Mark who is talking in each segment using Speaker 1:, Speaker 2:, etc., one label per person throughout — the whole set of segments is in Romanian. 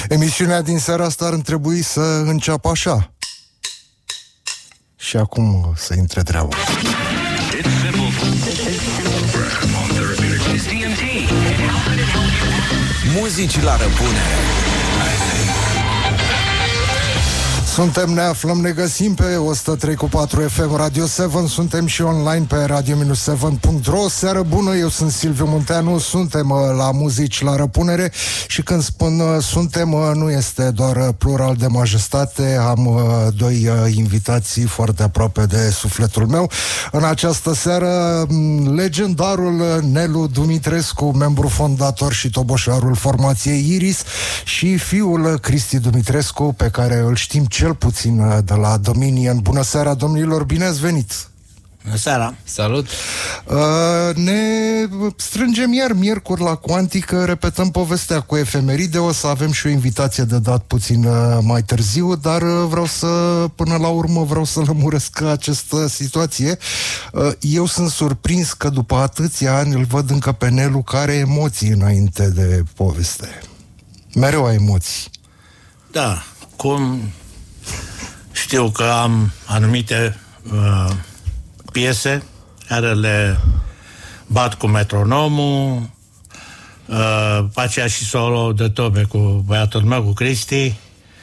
Speaker 1: Emisiunea din seara asta ar trebui să înceapă așa. Și acum să intre treaba.
Speaker 2: Muzici la răpunere.
Speaker 1: Suntem, ne aflăm, ne găsim pe 103.4 FM Radio 7. Suntem și online pe radio-7.ro. Seară bună, eu sunt Silviu Munteanu. Suntem la Muzici la răpunere. Și când spun suntem, nu este doar plural de majestate. Am doi invitații foarte aproape de sufletul meu. În această seară, legendarul Nelu Dumitrescu, membru fondator și toboșarul formației Iris, și fiul Cristi Dumitrescu, pe care îl știm cel puțin de la Dominion. Bună seara, domnilor, bine ați venit!
Speaker 3: Bună seara!
Speaker 4: Salut!
Speaker 1: Ne strângem iar miercuri la Cuantică, repetăm povestea cu efemeride, o să avem și o invitație de dat puțin mai târziu, dar până la urmă vreau să lămuresc această situație. Eu sunt surprins că după atâția ani îl văd încă pe Nelu care emoții înainte de poveste. Mereu ai emoții.
Speaker 3: Da, cum știu că am anumite piese care le bat cu metronomul, pe aceea și solo de tobe cu băiatul meu, cu Cristi.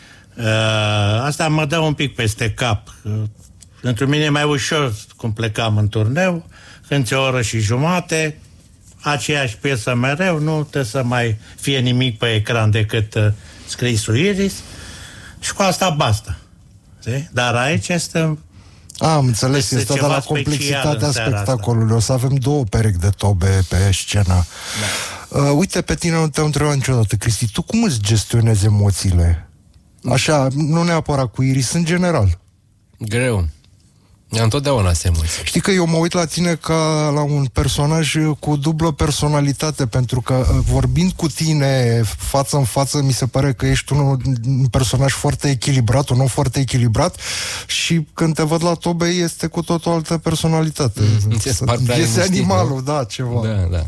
Speaker 3: Asta mă dă un pic peste cap. Pentru mine e mai ușor cum plecam în turneu, cânti o oră și jumate, aceeași piesă mereu, nu trebuie să mai fie nimic pe ecran decât scrisul Iris, și cu asta basta. Dar aici este...
Speaker 1: Am înțeles, este de la complexitatea spectacolului. O să avem 2 perechi de tobe pe scenă. Da. Uite, pe tine nu te-am întrebat niciodată, Cristi, tu cum îți gestionezi emoțiile? Așa, nu neapărat cu Iris, în general.
Speaker 4: Greu. Întotdeauna se emoții.
Speaker 1: Știi că eu mă uit la tine ca la un personaj cu dublă personalitate, pentru că vorbind cu tine față în față, mi se pare că ești un personaj foarte echilibrat, un om foarte echilibrat, și când te văd la tobe este cu tot o altă personalitate. Este animalul, da, ceva.
Speaker 4: Da.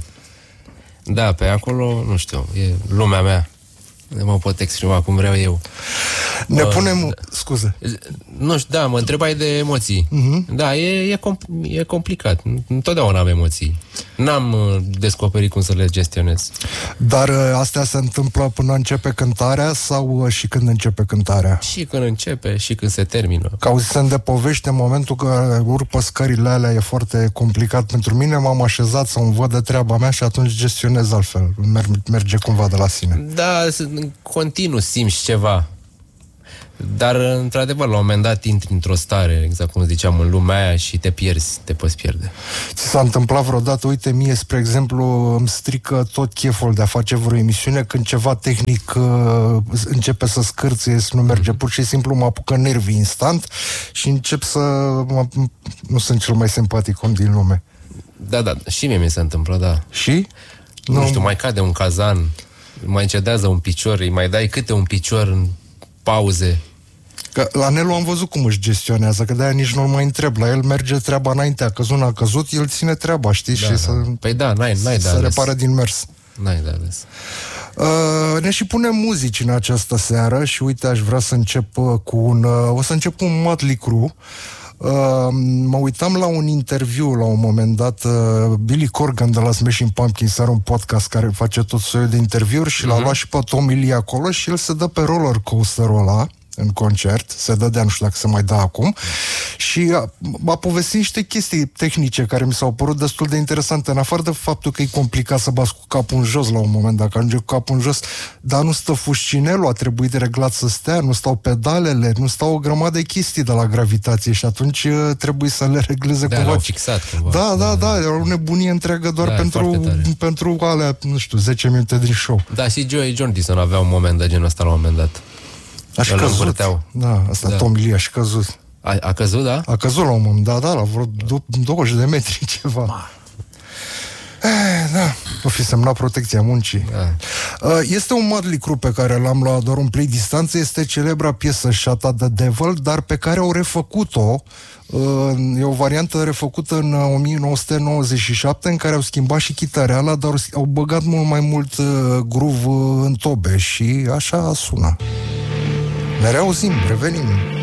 Speaker 4: Da, pe acolo, nu știu, e lumea mea. Mă pot exprima cum vreau eu.
Speaker 1: Ne punem... Scuze.
Speaker 4: Nu știu, da, mă întrebai de emoții. Da, e complicat. Întotdeauna am emoții. N-am descoperit cum să le gestionez.
Speaker 1: Dar astea se întâmplă până începe cântarea sau și când începe cântarea?
Speaker 4: Și când începe, și când se termină.
Speaker 1: Că auzi, se îndepovește în momentul că urc pe scările alea, e foarte complicat pentru mine, m-am așezat să-mi văd de treaba mea și atunci gestionez altfel. Merge cumva de la sine.
Speaker 4: Da, continuu simți ceva. Dar, într-adevăr, la un moment dat intri într-o stare, exact cum ziceam, în lumea aia și te pierzi, te poți pierde.
Speaker 1: Ți s-a întâmplat vreodată, uite, mie, spre exemplu, îmi strică tot cheful de a face vreo emisiune când ceva tehnic începe să scârție, să nu merge, pur și simplu mă apucă nervii instant și încep să... Nu sunt cel mai simpatic om din lume.
Speaker 4: Da, și mie mi se întâmplă, da.
Speaker 1: Și?
Speaker 4: Nu știu, mai cade un cazan, mai cedează un picior, îi mai dai câte un picior în pauze.
Speaker 1: Că la Nelu am văzut cum își gestionează, că de-aia nici nu-l mai întreb. La el merge treaba înainte, a căzut, n-a căzut, el ține treaba, știi?
Speaker 4: Da,
Speaker 1: și
Speaker 4: da. Păi da, n-ai de
Speaker 1: să repară din mers.
Speaker 4: N-ai de ales.
Speaker 1: Ne și punem muzici în această seară și uite, aș vrea să încep cu un Motley Crue. Mă uitam la un interviu la un moment dat, Billy Corgan de la Smashing Pumpkins are un podcast care face tot soiul de interviuri și l-a luat și pe Tommy Lee acolo și el se dă pe roller coaster-ul ăla în concert, se dădea, nu știu dacă se mai dă acum, și a povestit niște chestii tehnice care mi s-au părut destul de interesante, în afară de faptul că e complicat să bați cu capul în jos la un moment, dacă ajunge cu capul în jos, dar nu stă fuscinelul, a trebuit reglat să stea, nu stau pedalele, nu stau o grămadă de chestii de la gravitație și atunci trebuie să le regleze cumva.
Speaker 4: L-au fixat cumva.
Speaker 1: Da, era o nebunie întreagă doar pentru alea, nu știu, 10 minute din show.
Speaker 4: Da, și Joey Jordison avea un moment de genul ăsta la un moment dat.
Speaker 1: A și căzut. Da, asta da. Tom Lee a și căzut.
Speaker 4: A căzut, da?
Speaker 1: A căzut la un moment, da, la vreo 20 de metri ceva. Da. O fi semnat protecția muncii.
Speaker 4: Da.
Speaker 1: Este un Motley Crue pe care l-am luat doar un play distanță, este celebra piesă Shut Up the Devil, dar pe care au refăcut-o. E o variantă refăcută în 1997 în care au schimbat și chitareala, dar au băgat mult mai mult groove în tobe și așa sună. Ne reauzim, revenim.